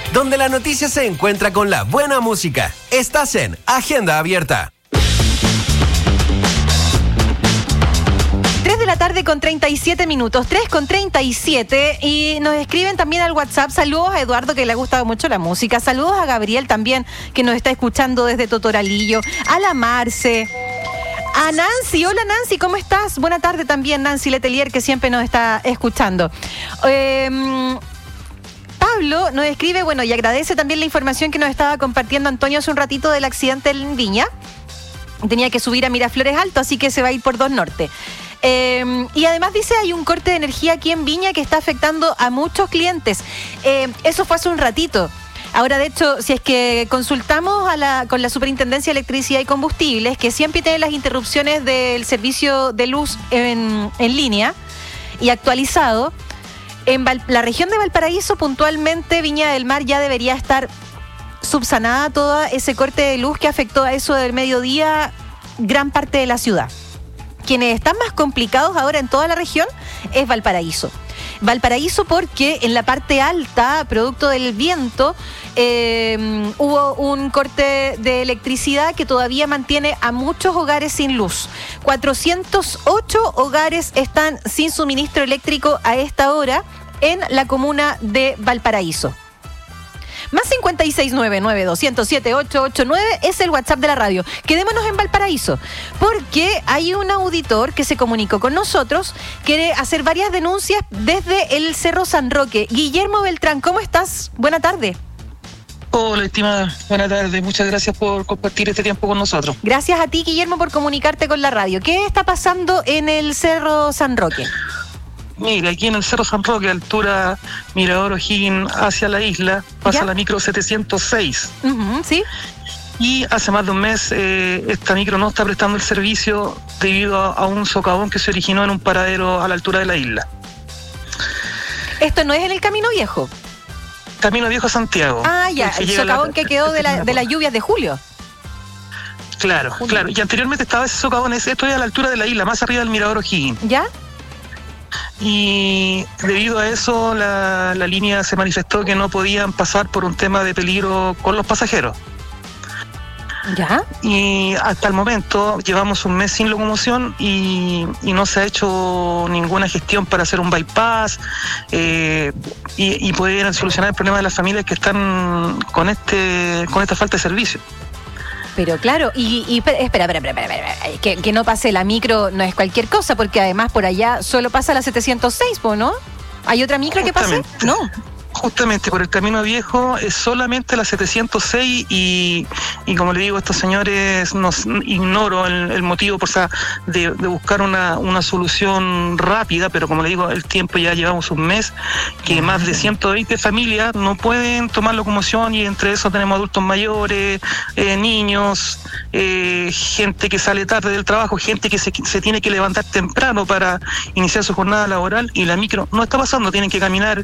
donde la noticia se encuentra con la buena música. Estás en Agenda Abierta. 3 de la tarde con 37 minutos, 3 con 37, y nos escriben también al WhatsApp. Saludos a Eduardo, que le ha gustado mucho la música. Saludos a Gabriel también, que nos está escuchando desde Totoralillo. A la Marce. A Nancy. Hola Nancy, ¿cómo estás? Buena tarde también, Nancy Letelier, que siempre nos está escuchando. Pablo nos escribe, bueno, y agradece también la información que nos estaba compartiendo Antonio hace un ratito del accidente en Viña. Tenía que subir a Miraflores Alto, así que se va a ir por 2 Norte. Y además dice, hay un corte de energía aquí en Viña que está afectando a muchos clientes. Eso fue hace un ratito. Ahora, de hecho, si es que consultamos con la Superintendencia de Electricidad y Combustibles, que siempre tiene las interrupciones del servicio de luz en línea y actualizado, en la región de Valparaíso, puntualmente Viña del Mar, ya debería estar subsanada todo ese corte de luz que afectó a eso del mediodía gran parte de la ciudad. Quienes están más complicados ahora en toda la región es Valparaíso. Valparaíso porque en la parte alta, producto del viento, hubo un corte de electricidad que todavía mantiene a muchos hogares sin luz. 408 hogares están sin suministro eléctrico a esta hora en la comuna de Valparaíso. Más 56992078889 es el WhatsApp de la radio. Quedémonos en Valparaíso, porque hay un auditor que se comunicó con nosotros, quiere hacer varias denuncias desde el Cerro San Roque. Guillermo Beltrán, ¿cómo estás? Buena tarde. Hola, estimada. Buenas tardes. Muchas gracias por compartir este tiempo con nosotros. Gracias a ti, Guillermo, por comunicarte con la radio. ¿Qué está pasando en el Cerro San Roque? Mira, aquí en el Cerro San Roque, altura Mirador O'Higgins hacia la isla, pasa la micro 706. Sí. Y hace más de un mes esta micro no está prestando el servicio debido a un socavón que se originó en un paradero a la altura de la isla. ¿Esto no es en el Camino Viejo? Camino Viejo a Santiago. Ah, ya, el socavón que quedó de las lluvias de julio. Claro, claro. Y anteriormente estaba ese socavón, esto es a la altura de la isla, más arriba del Mirador O'Higgins. ¿Ya? Y debido a eso la línea se manifestó que no podían pasar por un tema de peligro con los pasajeros. ¿Ya? Y hasta el momento llevamos un mes sin locomoción y no se ha hecho ninguna gestión para hacer un bypass y poder solucionar el problema de las familias que están con esta falta de servicio. Pero claro, espera, que no pase la micro no es cualquier cosa, porque además por allá solo pasa la 706, ¿no? ¿Hay otra micro que pase? No. Justamente por el Camino Viejo es solamente la 706 y como le digo a estos señores, ignoro el motivo de buscar una solución rápida, pero como le digo, el tiempo ya llevamos un mes, que más de 120 familias no pueden tomar locomoción y entre eso tenemos adultos mayores, niños, gente que sale tarde del trabajo, gente que se tiene que levantar temprano para iniciar su jornada laboral y la micro no está pasando, tienen que caminar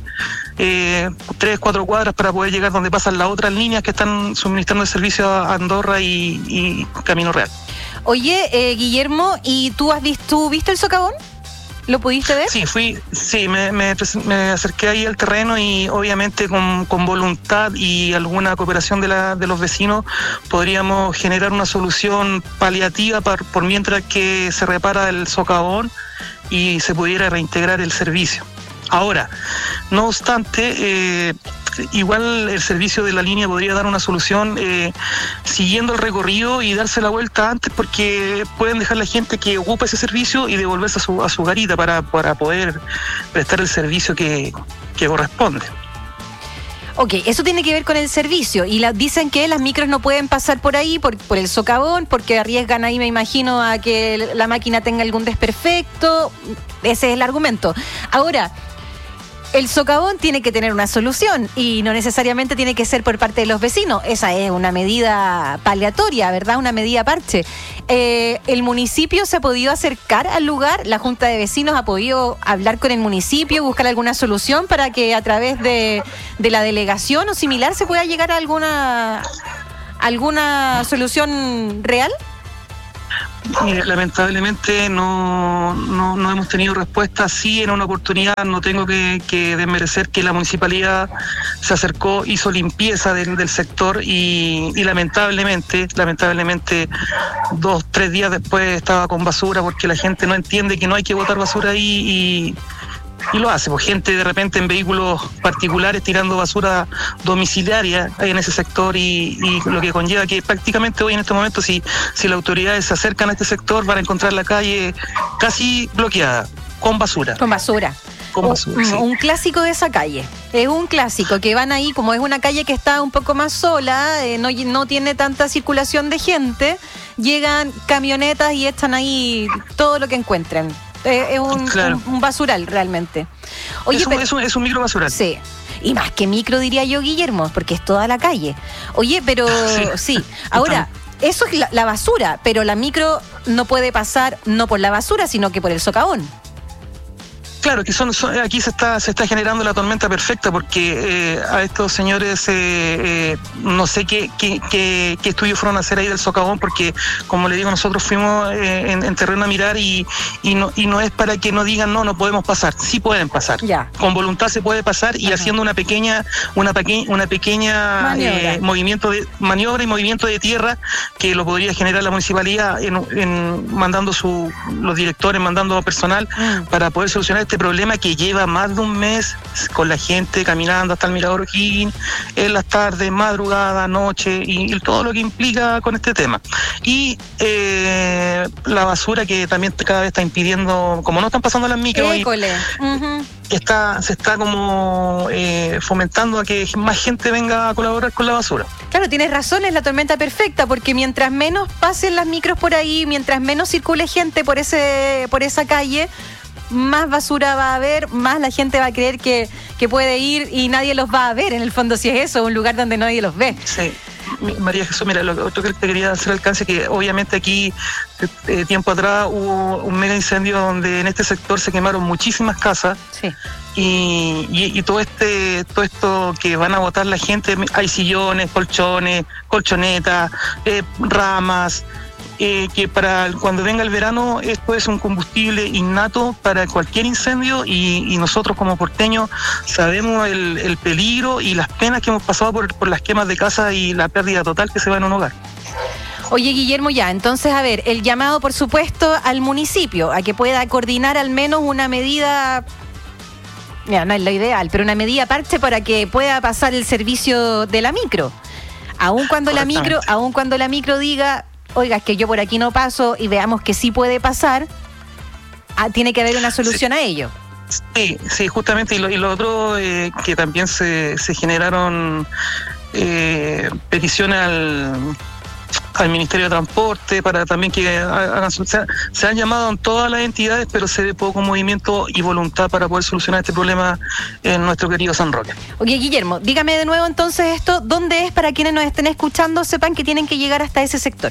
3-4 cuadras para poder llegar donde pasan las otras líneas que están suministrando el servicio a Andorra y Camino Real. Oye, Guillermo, ¿y tú viste el socavón? ¿Lo pudiste ver? Sí, me acerqué ahí al terreno y obviamente con voluntad y alguna cooperación de los vecinos podríamos generar una solución paliativa por mientras que se repara el socavón y se pudiera reintegrar el servicio. Ahora, no obstante, igual el servicio de la línea podría dar una solución siguiendo el recorrido y darse la vuelta antes, porque pueden dejar la gente que ocupa ese servicio y devolverse a su garita para poder prestar el servicio que corresponde. Ok, eso tiene que ver con el servicio y dicen que las micros no pueden pasar por ahí, por el socavón, porque arriesgan ahí, me imagino, a que la máquina tenga algún desperfecto. Ese es el argumento. Ahora, el socavón tiene que tener una solución y no necesariamente tiene que ser por parte de los vecinos. Esa es una medida paliatoria, ¿verdad? Una medida parche. ¿El municipio se ha podido acercar al lugar? ¿La Junta de Vecinos ha podido hablar con el municipio, buscar alguna solución para que a través de la delegación o similar se pueda llegar a alguna solución real? Lamentablemente no hemos tenido respuesta. Sí, en una oportunidad, no tengo que desmerecer que la municipalidad se acercó, hizo limpieza del sector y lamentablemente 2-3 días después estaba con basura, porque la gente no entiende que no hay que botar basura ahí y lo hace, pues gente de repente en vehículos particulares tirando basura domiciliaria en ese sector y lo que conlleva que prácticamente hoy en este momento si las autoridades se acercan a este sector van a encontrar la calle casi bloqueada, con basura. Con basura. Sí. Un clásico de esa calle. Es un clásico que van ahí, como es una calle que está un poco más sola, no tiene tanta circulación de gente, llegan camionetas y echan ahí todo lo que encuentren. Es un basural realmente. Oye, es un micro basural. Sí. Y más que micro diría yo, Guillermo, porque es toda la calle. Oye, pero sí. Ahora, eso es la basura, pero la micro no puede pasar no por la basura, sino que por el socavón. Claro, que aquí se está generando la tormenta perfecta, porque a estos señores no sé qué estudios fueron a hacer ahí del socavón, porque como le digo, nosotros fuimos en terreno a mirar y no es para que no digan no podemos pasar, sí pueden pasar. Ya. Con voluntad se puede pasar y haciendo una pequeña maniobra y movimiento de tierra que lo podría generar la municipalidad mandando los directores, mandando personal para poder solucionar este problema que lleva más de un mes con la gente caminando hasta el Mirador O'Higgins en las tardes, madrugada, noche y todo lo que implica con este tema. Y la basura que también cada vez está impidiendo, como no están pasando las micros, se está como fomentando a que más gente venga a colaborar con la basura. Claro, tienes razón, es la tormenta perfecta, porque mientras menos pasen las micros por ahí, mientras menos circule gente por esa calle, más basura va a haber, más la gente va a creer que puede ir y nadie los va a ver. En el fondo, si es eso, un lugar donde nadie los ve. Sí. María Jesús, mira, lo otro que te quería hacer alcance, que obviamente aquí tiempo atrás hubo un mega incendio donde en este sector se quemaron muchísimas casas. Sí. Y todo esto que van a botar la gente, hay sillones, colchones, colchonetas, ramas, que para cuando venga el verano esto es un combustible innato para cualquier incendio y nosotros como porteños sabemos el peligro y las penas que hemos pasado por las quemas de casa y la pérdida total que se va en un hogar. Oye, Guillermo, entonces, a ver, el llamado, por supuesto, al municipio a que pueda coordinar al menos una medida, mira, no es lo ideal, pero una medida parche para que pueda pasar el servicio de la micro. Aun cuando la micro diga, oiga, es que yo por aquí no paso, y veamos que sí puede pasar, tiene que haber una solución a ello. Sí, justamente, y lo otro, que también se generaron peticiones al Ministerio de Transporte para también que hagan se han llamado en todas las entidades, pero se ve poco movimiento y voluntad para poder solucionar este problema en nuestro querido San Roque. Oye, Guillermo, dígame de nuevo entonces esto, ¿dónde es para quienes nos estén escuchando sepan que tienen que llegar hasta ese sector?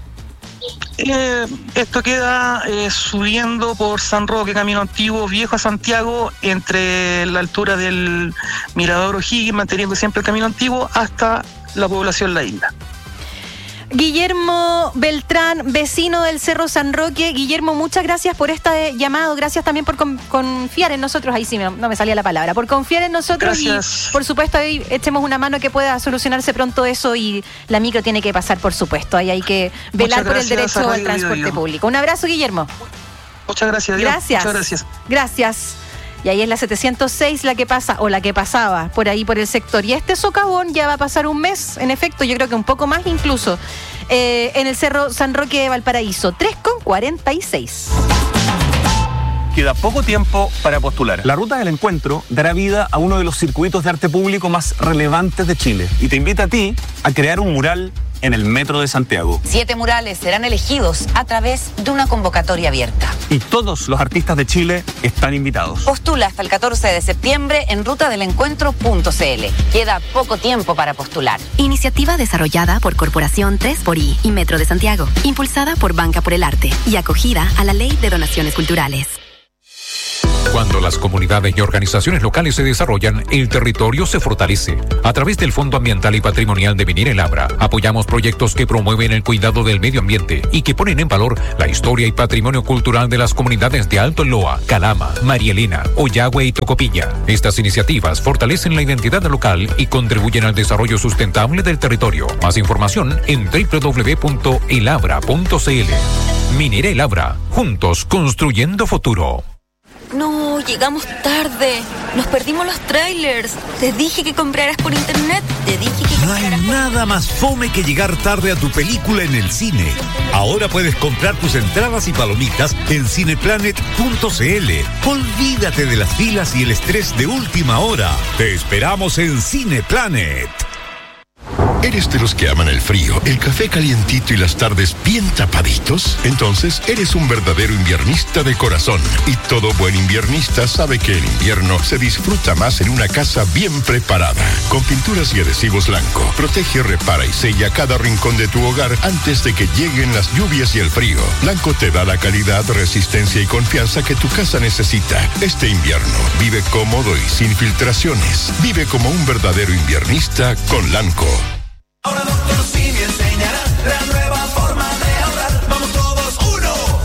Esto queda subiendo por San Roque, Camino Antiguo, Viejo a Santiago, entre la altura del Mirador O'Higgins, manteniendo siempre el Camino Antiguo, hasta la población La Isla. Guillermo Beltrán, vecino del Cerro San Roque. Guillermo, muchas gracias por este llamado, gracias también por confiar en nosotros, ahí sí no me salía la palabra, por confiar en nosotros. Gracias. Y por supuesto ahí echemos una mano que pueda solucionarse pronto eso, y la micro tiene que pasar, por supuesto, ahí hay que velar por el derecho al transporte público. Un abrazo, Guillermo. Muchas gracias. Gracias. Muchas gracias. Gracias. Y ahí es la 706 la que pasa, o la que pasaba por ahí por el sector. Y este socavón ya va a pasar un mes, en efecto, yo creo que un poco más incluso, en el Cerro San Roque de Valparaíso. 3:46. Queda poco tiempo para postular. La Ruta del Encuentro dará vida a uno de los circuitos de arte público más relevantes de Chile y te invita a ti a crear un mural en el Metro de Santiago. 7 murales serán elegidos a través de una convocatoria abierta. Y todos los artistas de Chile están invitados. Postula hasta el 14 de septiembre en rutadelencuentro.cl. Queda poco tiempo para postular. Iniciativa desarrollada por Corporación 3xI y Metro de Santiago, impulsada por Banca por el Arte y acogida a la Ley de Donaciones Culturales. Cuando las comunidades y organizaciones locales se desarrollan, el territorio se fortalece. A través del Fondo Ambiental y Patrimonial de Minera El Abra, apoyamos proyectos que promueven el cuidado del medio ambiente y que ponen en valor la historia y patrimonio cultural de las comunidades de Alto Loa, Calama, María Elena, Oyagüe y Tocopilla. Estas iniciativas fortalecen la identidad local y contribuyen al desarrollo sustentable del territorio. Más información en www.elabra.cl. Minera El Abra, juntos construyendo futuro. No, llegamos tarde. Nos perdimos los trailers. Te dije que compraras por internet. No hay nada más fome que llegar tarde a tu película en el cine. Ahora puedes comprar tus entradas y palomitas en cineplanet.cl. Olvídate de las filas y el estrés de última hora. Te esperamos en Cineplanet. ¿Eres de los que aman el frío, el café calientito y las tardes bien tapaditos? Entonces eres un verdadero inviernista de corazón. Y todo buen inviernista sabe que el invierno se disfruta más en una casa bien preparada. Con pinturas y adhesivos Lanco, protege, repara y sella cada rincón de tu hogar antes de que lleguen las lluvias y el frío. Lanco te da la calidad, resistencia y confianza que tu casa necesita. Este invierno, vive cómodo y sin filtraciones. Vive como un verdadero inviernista con Lanco. Ahora Dr. Simi enseñará la nueva forma de ahorrar. Vamos todos, 1,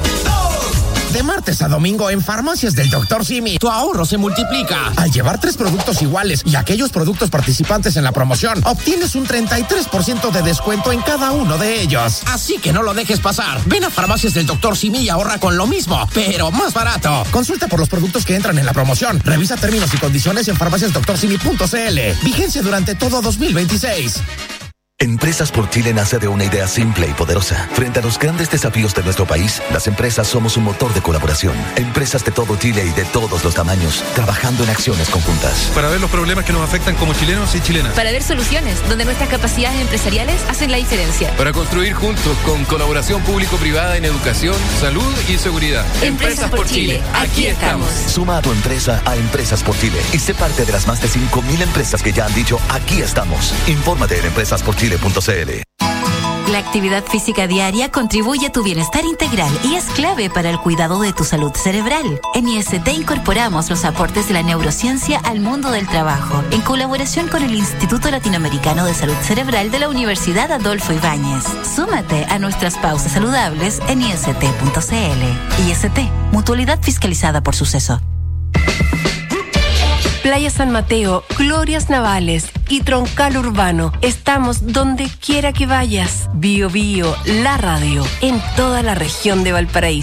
2. De martes a domingo en Farmacias del Dr. Simi, tu ahorro se multiplica. Al llevar 3 productos iguales y aquellos productos participantes en la promoción, obtienes un 33% de descuento en cada uno de ellos. Así que no lo dejes pasar. Ven a Farmacias del Dr. Simi y ahorra con lo mismo, pero más barato. Consulta por los productos que entran en la promoción. Revisa términos y condiciones en farmaciasdrcimi.cl. Vigencia durante todo 2026. Empresas por Chile nace de una idea simple y poderosa. Frente a los grandes desafíos de nuestro país, las empresas somos un motor de colaboración. Empresas de todo Chile y de todos los tamaños, trabajando en acciones conjuntas. Para ver los problemas que nos afectan como chilenos y chilenas. Para ver soluciones donde nuestras capacidades empresariales hacen la diferencia. Para construir juntos con colaboración público-privada en educación, salud y seguridad. Empresas por Chile, aquí estamos. Suma a tu empresa a Empresas por Chile y sé parte de las más de 5.000 empresas que ya han dicho aquí estamos. Infórmate en empresasporchile.cl. La actividad física diaria contribuye a tu bienestar integral y es clave para el cuidado de tu salud cerebral. En IST incorporamos los aportes de la neurociencia al mundo del trabajo, en colaboración con el Instituto Latinoamericano de Salud Cerebral de la Universidad Adolfo Ibáñez. Súmate a nuestras pausas saludables en IST.cl. IST, mutualidad fiscalizada por Suceso. Playa San Mateo, Glorias Navales y Troncal Urbano. Estamos donde quiera que vayas. Bio Bio, la radio, en toda la región de Valparaíso.